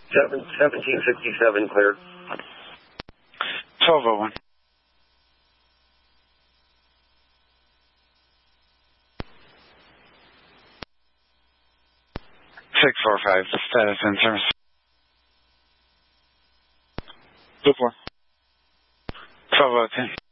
1767 cleared. 1201. 645, status in service. 24. 1202.